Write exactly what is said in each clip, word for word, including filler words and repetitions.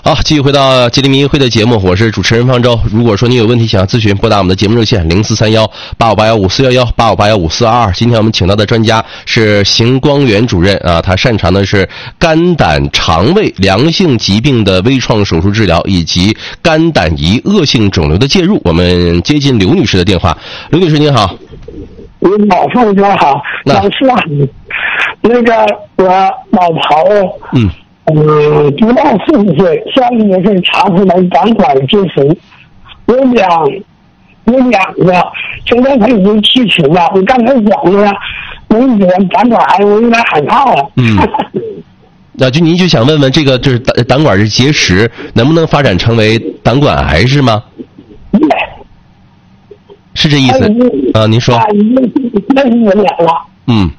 好，继续回到吉林民意会的节目，我是主持人方舟。如果说你有问题想要咨询，拨打我们的节目热线零四三幺八五八幺五四幺幺八五八幺五四二二。今天我们请到的专家是邢光远主任啊，他擅长的是肝胆肠胃良性疾病的微创手术治疗以及肝胆胰恶性肿瘤的介入。我们接近刘女士的电话。刘女士您好。 你好，方哥好，老师好。那个我老婆，嗯。嗯，不到四十岁，上个月份查出来胆管结石，有两有两个，现在他已经去除了。我刚才讲了，我觉胆管癌，我有点害怕了。 嗯，那就您就想问问这个，就是胆胆管是结石，能不能发展成为胆管癌是吗？ 对， 是这意思啊？您说。 那是我俩了。 嗯。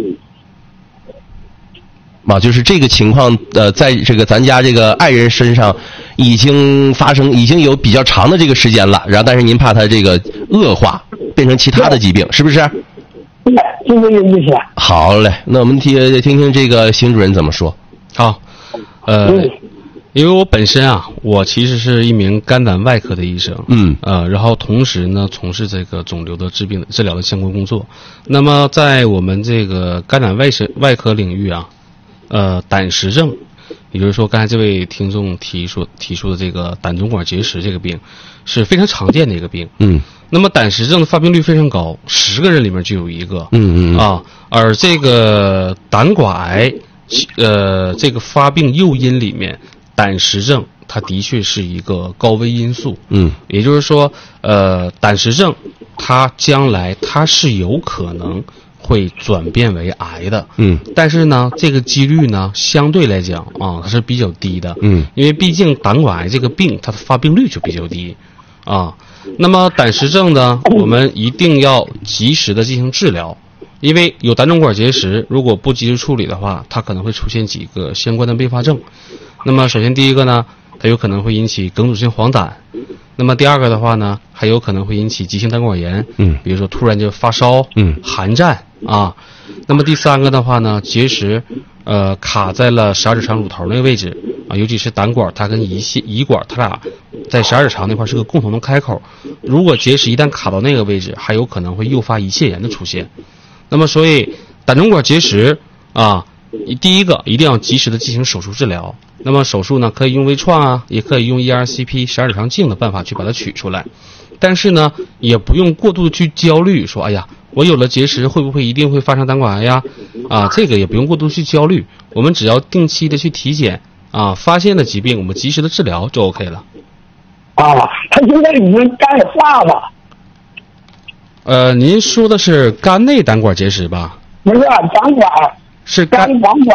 啊，就是这个情况，呃，在这个咱家这个爱人身上已经发生，已经有比较长的这个时间了。然后，但是您怕他这个恶化，变成其他的疾病，是不是？ 对，就这个意思。 好嘞，那我们听听听这个邢主任怎么说。 好，呃，因为我本身啊，我其实是一名肝胆外科的医生， 嗯， 呃，然后同时呢，从事这个肿瘤的治病治疗的相关工作。那么，在我们这个肝胆外科外科领域啊。呃，胆石症，也就是说，刚才这位听众提出提出的这个胆总管结石这个病，是非常常见的一个病。 嗯。 那么胆石症的发病率非常高，十个人里面就有一个。 嗯嗯。 啊，而这个胆管癌，呃，这个发病诱因里面，胆石症它的确是一个高危因素。 嗯。 也就是说，呃，胆石症它将来它是有可能会转变为癌的， 嗯， 但是呢，这个几率呢，相对来讲啊，它是比较低的， 嗯， 因为毕竟胆管癌这个病，它的发病率就比较低，啊，那么胆石症呢，我们一定要及时的进行治疗，因为有胆总管结石，如果不及时处理的话，它可能会出现几个相关的并发症。那么，首先第一个呢，它有可能会引起梗阻性黄疸。那么第二个的话呢，还有可能会引起急性胆管炎， 嗯， 比如说突然就发烧， 嗯， 寒战啊。那么第三个的话呢，结石，呃，卡在了十二指肠乳头那个位置啊，尤其是胆管，它跟胰腺、胰管，它俩在十二指肠那块是个共同的开口。如果结石一旦卡到那个位置，还有可能会诱发胰腺炎的出现。那么所以胆总管结石啊，第一个一定要及时的进行手术治疗。那么手术呢，可以用微创啊，也可以用 E R C P 十二指肠镜的办法去把它取出来。但是呢，也不用过度的去焦虑，说哎呀，我有了结石会不会一定会发生胆管癌呀？啊，这个也不用过度去焦虑。我们只要定期的去体检啊，发现了疾病，我们及时的治疗就 OK 了。 啊，他现在已经肝化了。 呃，您说的是肝内胆管结石吧？ 不是胆管。 是肝肝胆管